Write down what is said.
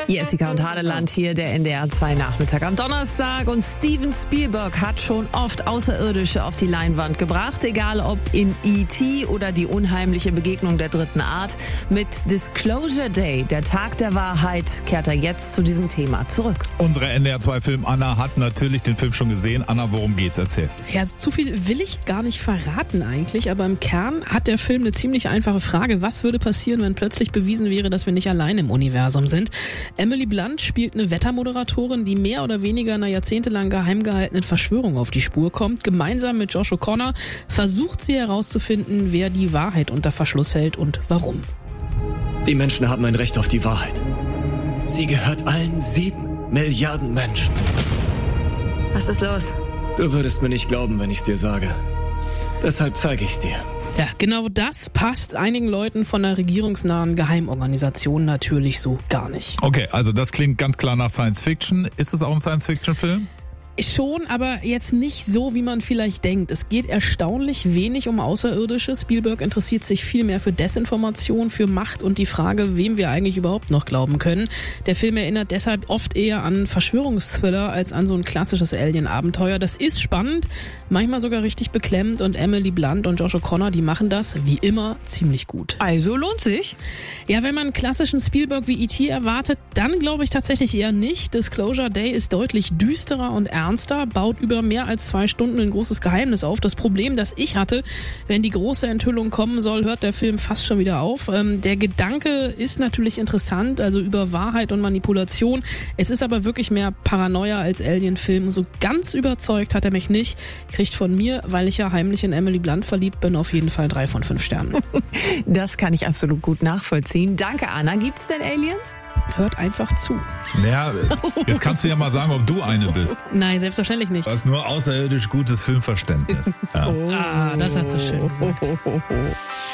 Jessica und Hadeland hier, der NDR 2 Nachmittag am Donnerstag. Und Steven Spielberg hat schon oft Außerirdische auf die Leinwand gebracht, egal ob in E.T. oder die unheimliche Begegnung der dritten Art. Mit Disclosure Day, der Tag der Wahrheit, kehrt er jetzt zu diesem Thema zurück. Unsere NDR 2 Film Anna hat natürlich den Film schon gesehen. Anna, worum geht's? Erzähl. Ja, zu viel will ich gar nicht verraten eigentlich, aber im Kern hat der Film eine ziemlich einfache Frage. Was würde passieren, wenn plötzlich bewiesen wäre, dass wir nicht allein im Universum sind? Emily Blunt spielt eine Wettermoderatorin, die mehr oder weniger einer jahrzehntelang geheim gehaltenen Verschwörung auf die Spur kommt. Gemeinsam mit Josh O'Connor versucht sie herauszufinden, wer die Wahrheit unter Verschluss hält und warum. Die Menschen haben ein Recht auf die Wahrheit. Sie gehört allen 7 Milliarden Menschen. Was ist los? Du würdest mir nicht glauben, wenn ich's dir sage. Deshalb zeige ich's dir. Ja, genau das passt einigen Leuten von der regierungsnahen Geheimorganisation natürlich so gar nicht. Okay, also das klingt ganz klar nach Science Fiction. Ist es auch ein Science Fiction Film? Schon, aber jetzt nicht so, wie man vielleicht denkt. Es geht erstaunlich wenig um Außerirdische. Spielberg interessiert sich viel mehr für Desinformation, für Macht und die Frage, wem wir eigentlich überhaupt noch glauben können. Der Film erinnert deshalb oft eher an Verschwörungsthriller als an so ein klassisches Alien-Abenteuer. Das ist spannend, manchmal sogar richtig beklemmend und Emily Blunt und Josh O'Connor, die machen das wie immer ziemlich gut. Also lohnt sich? Ja, wenn man einen klassischen Spielberg wie E.T. erwartet, dann glaube ich tatsächlich eher nicht. Disclosure Day ist deutlich düsterer und ernster, baut über mehr als 2 Stunden ein großes Geheimnis auf. Das Problem, das ich hatte, wenn die große Enthüllung kommen soll, hört der Film fast schon wieder auf. Der Gedanke ist natürlich interessant, also über Wahrheit und Manipulation. Es ist aber wirklich mehr Paranoia als Alien-Film. So ganz überzeugt hat er mich nicht. Kriegt von mir, weil ich ja heimlich in Emily Blunt verliebt bin, auf jeden Fall 3 von 5 Sternen. Das kann ich absolut gut nachvollziehen. Danke, Anna. Gibt's denn Aliens? Hört einfach zu. Naja, jetzt kannst du ja mal sagen, ob du eine bist. Nein, selbstverständlich nicht. Du hast nur außerirdisch gutes Filmverständnis. Ja. Das hast du schön gesagt.